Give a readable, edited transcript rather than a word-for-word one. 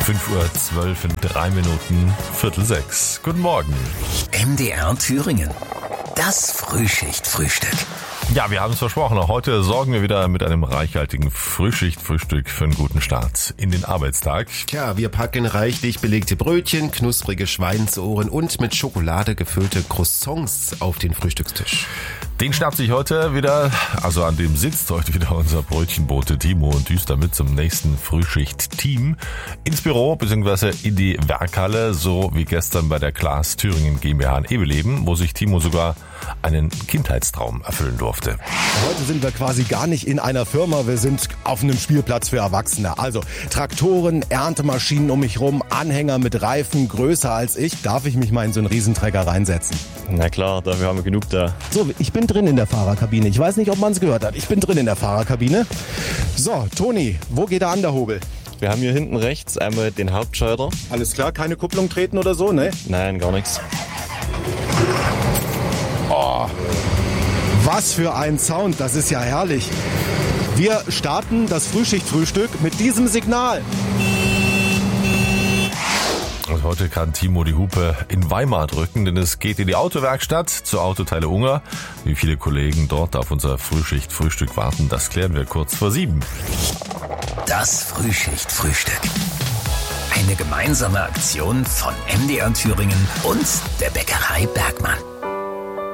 5:12 in 3 Minuten, 5:45. Guten Morgen. MDR Thüringen. Das Frühschichtfrühstück. Ja, wir haben es versprochen. Auch heute sorgen wir wieder mit einem reichhaltigen Frühschichtfrühstück für einen guten Start in den Arbeitstag. Tja, wir packen reichlich belegte Brötchen, knusprige Schweinsohren und mit Schokolade gefüllte Croissants auf den Frühstückstisch. Den schnappt sich heute wieder, also an dem sitzt heute wieder unser Brötchenbote Timo und düst damit zum nächsten Frühschicht-Team ins Büro bzw. in die Werkhalle, so wie gestern bei der Klaas Thüringen GmbH in Ebeleben, wo sich Timo sogar einen Kindheitstraum erfüllen durfte. Heute sind wir quasi gar nicht in einer Firma, wir sind auf einem Spielplatz für Erwachsene. Also Traktoren, Erntemaschinen um mich rum, Anhänger mit Reifen größer als ich. Darf ich mich mal in so einen Riesentrecker reinsetzen? Na klar, dafür haben wir genug da. So, ich bin drin in der Fahrerkabine. Ich weiß nicht, ob man es gehört hat. Ich bin drin in der Fahrerkabine. So, Toni, wo geht der Anderhobel? Wir haben hier hinten rechts einmal den Hauptschalter. Alles klar, keine Kupplung treten oder so, ne? Nein, gar nichts. Oh, was für ein Sound, das ist ja herrlich. Wir starten das Frühschichtfrühstück mit diesem Signal. Und heute kann Timo die Hupe in Weimar drücken, denn es geht in die Autowerkstatt zur Autoteile Unger. Wie viele Kollegen dort auf unser Frühschichtfrühstück warten, das klären wir kurz vor 7. Das Frühschichtfrühstück. Eine gemeinsame Aktion von MDR Thüringen und der Bäckerei Bergmann.